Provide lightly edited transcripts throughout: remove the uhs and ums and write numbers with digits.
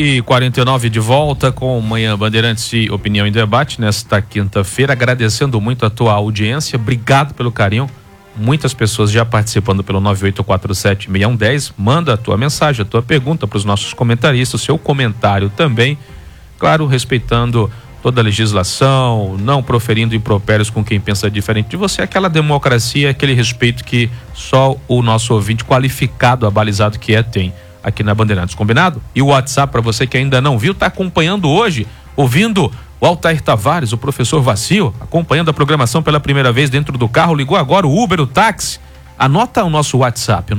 7h49 de volta com Manhã Bandeirantes e Opinião em Debate nesta quinta-feira, agradecendo muito a tua audiência, obrigado pelo carinho, muitas pessoas já participando pelo 98476110, manda a tua mensagem, a tua pergunta para os nossos comentaristas, o seu comentário também, claro, respeitando toda a legislação, não proferindo impropérios com quem pensa diferente de você, aquela democracia, aquele respeito que só o nosso ouvinte qualificado, abalizado que tem aqui na Bandeirantes, combinado? E o WhatsApp, para você que ainda não viu, está acompanhando hoje, ouvindo o Altair Tavares, o professor Vacil, acompanhando a programação pela primeira vez dentro do carro, ligou agora o Uber, o táxi, anota o nosso WhatsApp,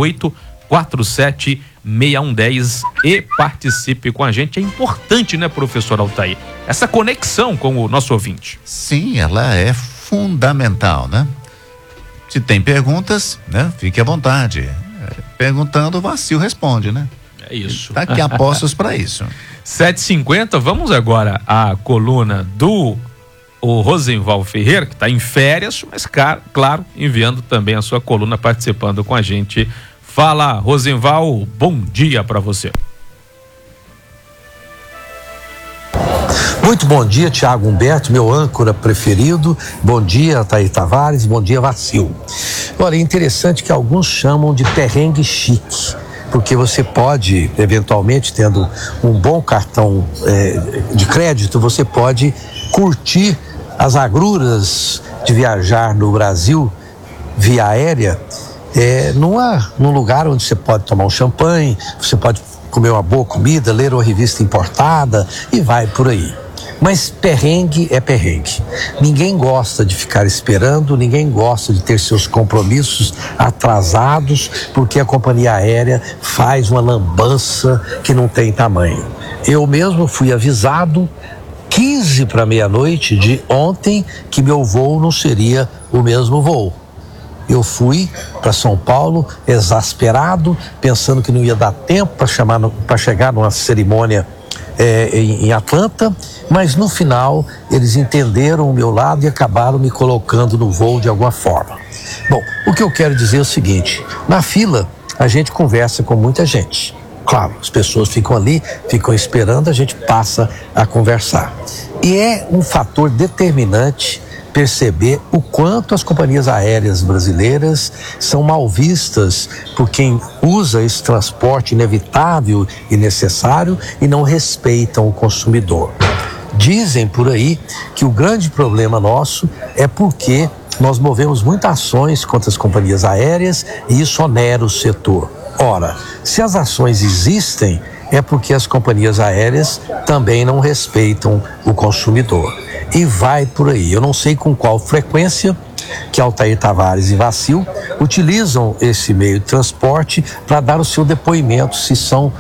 98476110 e participe com a gente. É importante, né, professor Altair? Essa conexão com o nosso ouvinte. Sim, ela é fundamental, né? Se tem perguntas, né? Fique à vontade. Perguntando, o Vacil responde, né? É isso. Tá aqui a postos para isso. 7h50, vamos agora à coluna do Rosenval Ferreira, que está em férias, mas claro, enviando também a sua coluna, participando com a gente. Fala, Rosenval, bom dia para você. Muito bom dia, Tiago Humberto, meu âncora preferido. Bom dia, Altair Tavares. Bom dia, Vacil. Olha, é interessante que alguns chamam de perrengue chique, porque você pode, eventualmente, tendo um bom cartão de crédito, você pode curtir as agruras de viajar no Brasil via aérea, num lugar onde você pode tomar um champanhe, você pode comer uma boa comida, ler uma revista importada e vai por aí. Mas perrengue é perrengue. Ninguém gosta de ficar esperando, ninguém gosta de ter seus compromissos atrasados, porque a companhia aérea faz uma lambança que não tem tamanho. Eu mesmo fui avisado 15 para meia-noite de ontem que meu voo não seria o mesmo voo. Eu fui para São Paulo exasperado, pensando que não ia dar tempo para chegar numa cerimônia em Atlanta, mas no final eles entenderam o meu lado e acabaram me colocando no voo de alguma forma. Bom, o que eu quero dizer é o seguinte: na fila a gente conversa com muita gente. Claro, as pessoas ficam ali, ficam esperando, a gente passa a conversar. E é um fator determinante perceber o quanto as companhias aéreas brasileiras são mal vistas por quem usa esse transporte inevitável e necessário e não respeitam o consumidor. Dizem por aí que o grande problema nosso é porque nós movemos muitas ações contra as companhias aéreas e isso onera o setor. Ora, se as ações existem, é porque as companhias aéreas também não respeitam o consumidor. E vai por aí. Eu não sei com qual frequência que Altair Tavares e Vacil utilizam esse meio de transporte para dar o seu depoimento, se são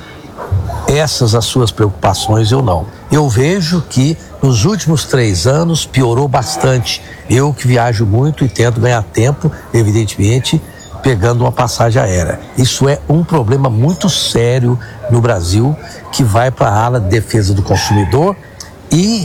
essas as suas preocupações ou não. Eu vejo que nos últimos 3 anos piorou bastante. Eu que viajo muito e tento ganhar tempo, evidentemente, pegando uma passagem aérea. Isso é um problema muito sério no Brasil, que vai para a ala de defesa do consumidor, e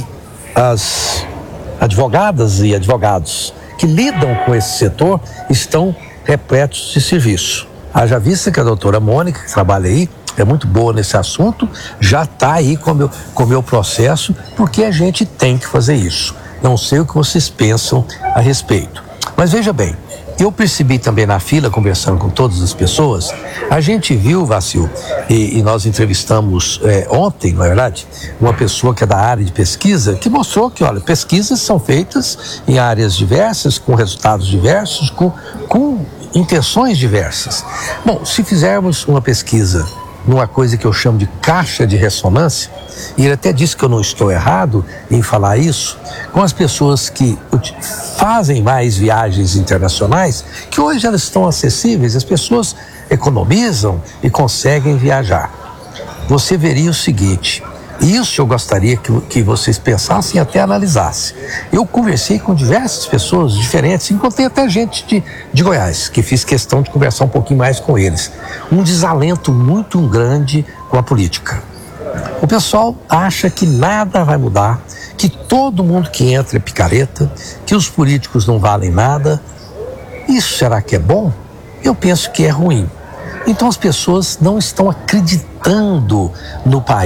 as advogadas e advogados que lidam com esse setor estão repletos de serviço. Haja vista que a doutora Mônica, que trabalha aí, é muito boa nesse assunto, já está aí com o meu processo, porque a gente tem que fazer isso. Não sei o que vocês pensam a respeito. Mas veja bem, eu percebi também na fila, conversando com todas as pessoas, a gente viu, Vacil, e nós entrevistamos ontem, na verdade, uma pessoa que é da área de pesquisa, que mostrou que, olha, pesquisas são feitas em áreas diversas, com resultados diversos, com intenções diversas. Bom, se fizermos uma pesquisa numa coisa que eu chamo de caixa de ressonância, e ele até disse que eu não estou errado em falar isso, com as pessoas que fazem mais viagens internacionais, que hoje elas estão acessíveis, as pessoas economizam e conseguem viajar. Você veria o seguinte: isso eu gostaria que vocês pensassem e até analisassem. Eu conversei com diversas pessoas diferentes, encontrei até gente de Goiás, que fiz questão de conversar um pouquinho mais com eles. Um desalento muito grande com a política. O pessoal acha que nada vai mudar, que todo mundo que entra é picareta, que os políticos não valem nada. Isso será que é bom? Eu penso que é ruim. Então as pessoas não estão acreditando no país.